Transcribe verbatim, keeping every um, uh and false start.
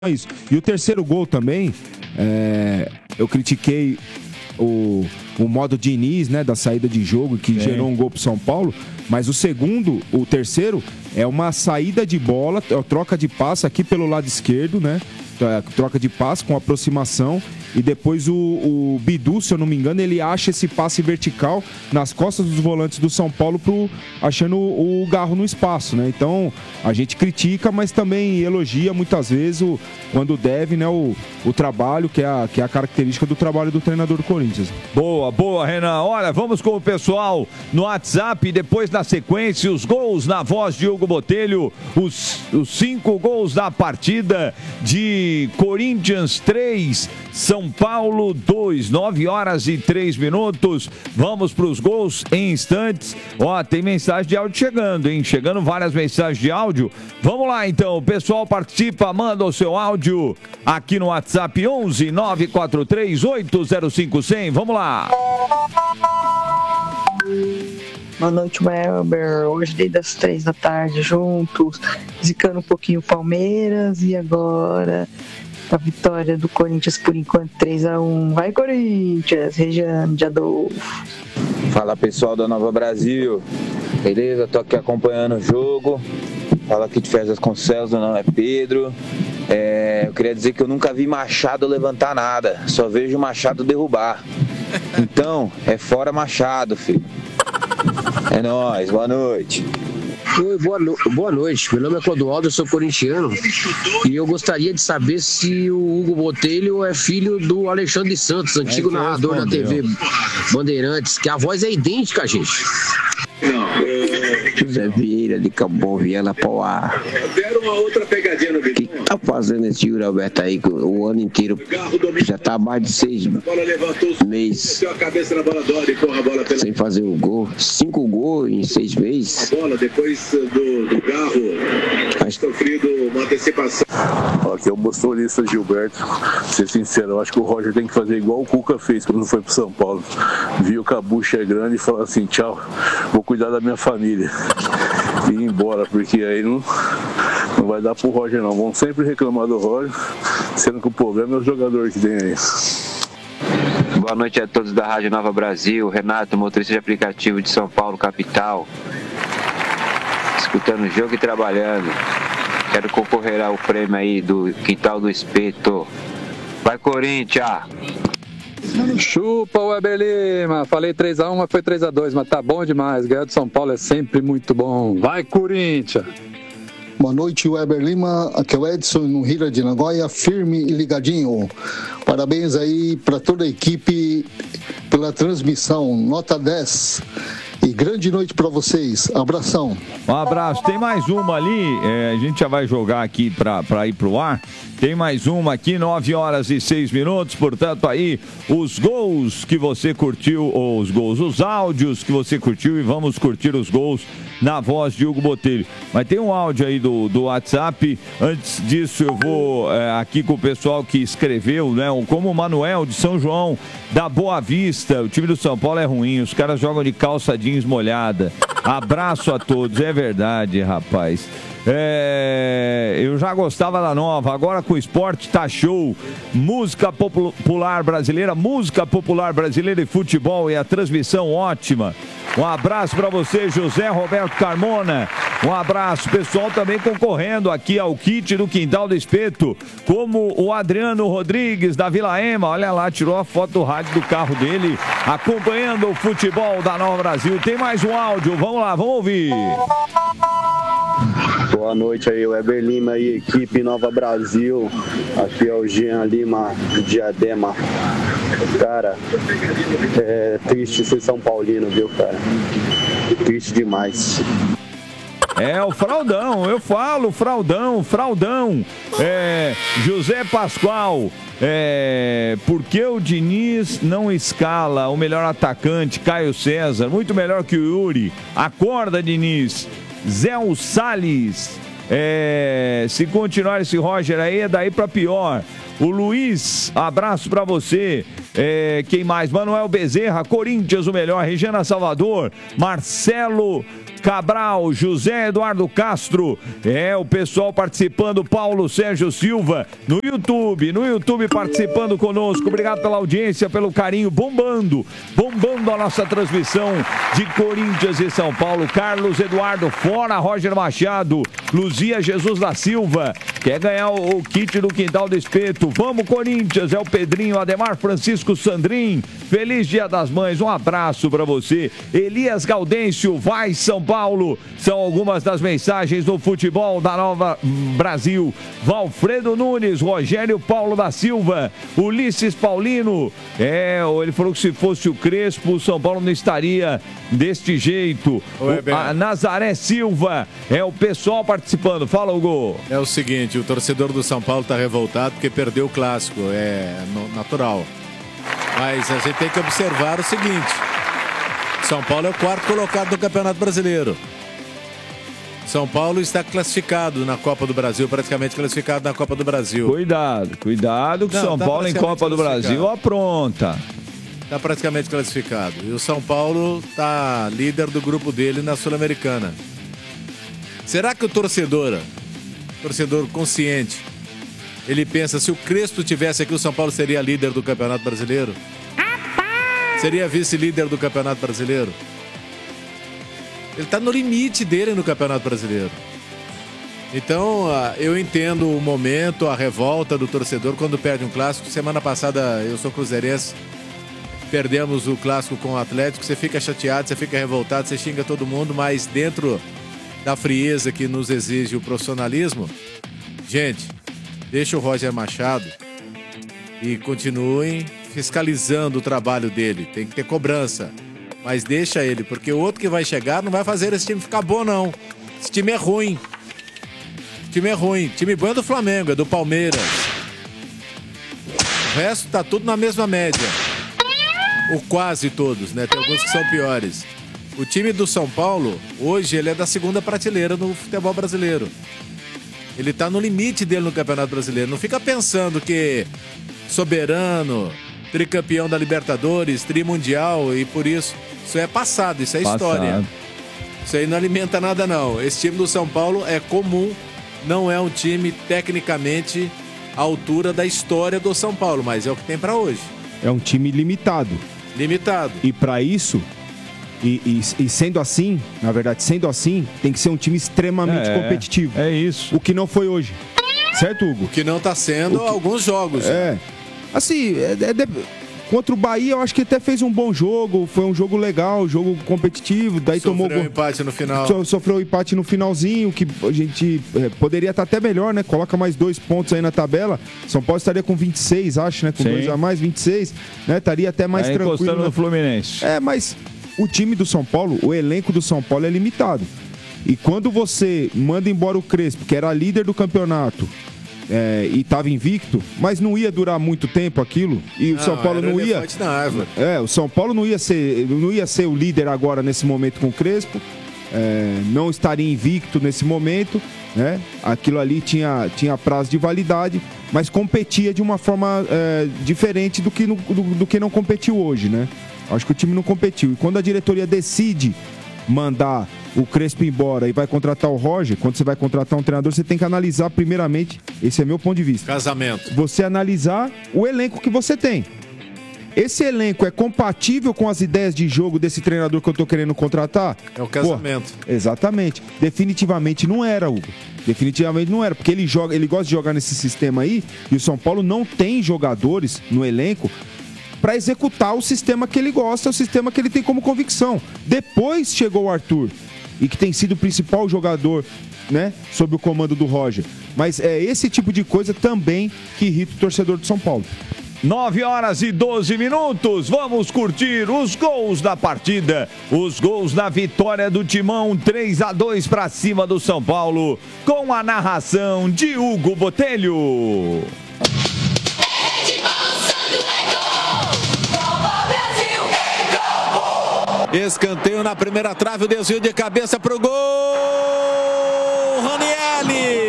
Isso. E o terceiro gol também, é, eu critiquei o, o modo Diniz, né, da saída de jogo, que é. gerou um gol pro São Paulo, mas o segundo, o terceiro, é uma saída de bola, troca de passe aqui pelo lado esquerdo, né, troca de passe com aproximação, e depois o, o Bidu, se eu não me engano, ele acha esse passe vertical nas costas dos volantes do São Paulo, pro, achando o, o Garro no espaço, né? Então, a gente critica, mas também elogia muitas vezes, o, quando deve, né, o, o trabalho, que é, a, que é a característica do trabalho do treinador do Corinthians. Boa, boa, Renan. Olha, vamos com o pessoal no WhatsApp, depois na sequência, os gols na voz de Hugo Botelho, os, os cinco gols da partida de Corinthians três, São Paulo dois, nove horas e três minutos. Vamos para os gols em instantes. Ó, tem mensagem de áudio chegando, hein? Chegando várias mensagens de áudio. Vamos lá, então. O pessoal participa, manda o seu áudio aqui no WhatsApp onze nove quatro três oito zero cinco zero zero. Vamos lá. Boa noite, Welber. Hoje desde as três da tarde juntos, zicando um pouquinho o Palmeiras e agora a vitória do Corinthians por enquanto três a um. Vai, Corinthians! Regiane de Adolfo. Fala, pessoal da Nova Brasil. Beleza? Tô aqui acompanhando o jogo. Fala aqui de Fez Vasconcelos, meu nome é Pedro. É, eu queria dizer que eu nunca vi Machado levantar nada. Só vejo Machado derrubar. Então, é fora Machado, filho. É nóis, boa noite. Oi, boa, no... boa noite, meu nome é Clodoaldo, eu sou corintiano e eu gostaria de saber se o Hugo Botelho é filho do Alexandre Santos, antigo é narrador da T V Bandeirantes, que a voz é idêntica, gente. José Vieira de Cambon, Viana Poá. O que tá fazendo esse Yuri Alberto aí o ano inteiro? Já tá há mais de seis meses sem fazer o gol. Cinco gols em seis meses. A bola depois do, do Garro acho... sofrido uma antecipação. Aqui é o motorista Gilberto. Ser sincero, eu acho que o Roger tem que fazer igual o Cuca fez quando foi pro São Paulo. Viu que a bucha é grande e falou assim: tchau, vou cuidar da minha família e ir embora, porque aí não, não vai dar pro Roger não. Vão sempre reclamar do Roger, sendo que o problema é o jogador que tem aí. Boa noite a todos da Rádio Nova Brasil. Renato, motorista de aplicativo de São Paulo, capital. Escutando o jogo e trabalhando. Quero concorrer ao prêmio aí do Quintal do Espeto. Vai, Corinthians! Chupa, Weber Lima. Falei três a um, mas foi três a dois, mas tá bom demais. Ganhar do São Paulo é sempre muito bom. Vai, Corinthians! Boa noite, Weber Lima. Aqui é o Edson, no Rio de Nagoya, firme e ligadinho. Parabéns aí para toda a equipe pela transmissão. Nota dez. E grande noite para vocês. Abração. Um abraço. Tem mais uma ali, é, a gente já vai jogar aqui para ir pro ar. Tem mais uma aqui, nove horas e seis minutos. Portanto, aí, os gols que você curtiu, ou os gols, os áudios que você curtiu, e vamos curtir os gols na voz de Hugo Botelho. Mas tem um áudio aí do, do WhatsApp. Antes disso, eu vou é, aqui com o pessoal que escreveu, né? Como o Manuel de São João, da Boa Vista. O time do São Paulo é ruim, os caras jogam de calça jeans molhada. Abraço a todos, é verdade, rapaz. É, eu já gostava da Nova, agora com o esporte tá show. Música popular brasileira, música popular brasileira e futebol, e a transmissão ótima. Um abraço para você, José Roberto Carmona. Um abraço, pessoal também concorrendo aqui ao kit do Quintal do Espeto, como o Adriano Rodrigues da Vila Ema. Olha lá, tirou a foto do rádio do carro dele, acompanhando o futebol da Nova Brasil. Tem mais um áudio, vamos lá, vamos ouvir. Boa noite aí, Weber Lima e equipe Nova Brasil. Aqui é o Jean Lima do Diadema. Cara, é triste ser São Paulino, viu, cara? Triste demais. É, o Fraudão, eu falo, Fraudão, Fraudão. É, José Pascoal. É, por que o Diniz não escala o melhor atacante, Caio César? Muito melhor que o Yuri. Acorda, Diniz. Zé Salles. É, se continuar esse Roger aí, é daí pra pior. O Luiz, abraço pra você. É, quem mais? Manuel Bezerra, Corinthians o melhor. Regina Salvador, Marcelo Cabral, José Eduardo Castro, é o pessoal participando, Paulo Sérgio Silva, no YouTube, no YouTube participando conosco. Obrigado pela audiência, pelo carinho, bombando, bombando a nossa transmissão de Corinthians e São Paulo. Carlos Eduardo, fora Roger Machado, Luzia Jesus da Silva, quer ganhar o, o kit do Quintal do Espeto. Vamos, Corinthians, é o Pedrinho, Ademar Francisco Sandrin, feliz Dia das Mães, um abraço pra você. Elias Gaudêncio, vai São Paulo, são algumas das mensagens do futebol da Nova Brasil. Valfredo Nunes, Rogério Paulo da Silva, Ulisses Paulino, é, ele falou que se fosse o Crespo, o São Paulo não estaria deste jeito. O, a Nazaré Silva, é o pessoal participando. Fala, Hugo. É o seguinte, o torcedor do São Paulo está revoltado porque perdeu o clássico, é natural. Mas a gente tem que observar o seguinte: São Paulo é o quarto colocado no Campeonato Brasileiro. São Paulo está classificado na Copa do Brasil, praticamente classificado na Copa do Brasil. Cuidado, cuidado que o São tá Paulo em Copa do Brasil apronta. Está praticamente classificado. E o São Paulo está líder do grupo dele na Sul-Americana. Será que o torcedor, torcedor consciente, ele pensa, se o Crespo tivesse aqui, o São Paulo seria líder do Campeonato Brasileiro? Seria vice-líder do Campeonato Brasileiro? Ele está no limite dele no Campeonato Brasileiro. Então, eu entendo o momento, a revolta do torcedor quando perde um clássico. Semana passada, eu sou cruzeirense, perdemos o clássico com o Atlético. Você fica chateado, você fica revoltado, você xinga todo mundo, mas dentro da frieza que nos exige o profissionalismo, gente, deixa o Roger Machado e continuem fiscalizando o trabalho dele. Tem que ter cobrança, mas deixa ele, porque o outro que vai chegar não vai fazer esse time ficar bom, não. Esse time é ruim. O time é ruim. O time bom é do Flamengo, é do Palmeiras. O resto tá tudo na mesma média. Ou quase todos, né? Tem alguns que são piores. O time do São Paulo, hoje, ele é da segunda prateleira no futebol brasileiro. Ele tá no limite dele no Campeonato Brasileiro. Não fica pensando que soberano, tricampeão da Libertadores, trimundial, e por isso, isso é passado, isso é passado. História. Isso aí não alimenta nada, não. Esse time do São Paulo é comum, não é um time tecnicamente à altura da história do São Paulo, mas é o que tem pra hoje. É um time limitado. Limitado. E pra isso, e, e, e sendo assim, na verdade, sendo assim, tem que ser um time extremamente é, competitivo. É isso. O que não foi hoje. Certo, Hugo? O que não tá sendo que... alguns jogos. É. Assim, é, é, é, contra o Bahia, eu acho que até fez um bom jogo. Foi um jogo legal, jogo competitivo. Daí sofreu tomou um empate no final. So, sofreu um empate no finalzinho, que a gente é, poderia estar até melhor, né? Coloca mais dois pontos aí na tabela. São Paulo estaria com vinte e seis, acho, né? Com Sim. dois a mais, vinte e seis, né? Estaria até mais aí tranquilo. Encostando né? no Fluminense. É, mas o time do São Paulo, o elenco do São Paulo é limitado. E quando você manda embora o Crespo, que era líder do campeonato, É, e estava invicto, mas não ia durar muito tempo aquilo, e o não, São Paulo não ia na árvore. é, o São Paulo não ia ser não ia ser o líder agora nesse momento com o Crespo, é, não estaria invicto nesse momento, né? Aquilo ali tinha, tinha prazo de validade, mas competia de uma forma é, diferente do que, no, do, do que não competiu hoje, né? Acho que o time não competiu, e quando a diretoria decide mandar o Crespo embora e vai contratar o Roger, quando você vai contratar um treinador, você tem que analisar primeiramente, esse é meu ponto de vista. Casamento. Você analisar o elenco que você tem. Esse elenco é compatível com as ideias de jogo desse treinador que eu tô querendo contratar? É o casamento. Pô, exatamente. Definitivamente não era, Hugo. Definitivamente não era, porque ele, joga, ele gosta de jogar nesse sistema aí, e o São Paulo não tem jogadores no elenco para executar o sistema que ele gosta, o sistema que ele tem como convicção. Depois chegou o Arthur, e que tem sido o principal jogador, né, sob o comando do Roger. Mas é esse tipo de coisa também que irrita o torcedor do São Paulo. nove horas e doze minutos, vamos curtir os gols da partida, os gols da vitória do Timão, três a dois para cima do São Paulo, com a narração de Hugo Botelho. Escanteio na primeira trave, o desvio de cabeça pro gol, Ranieri!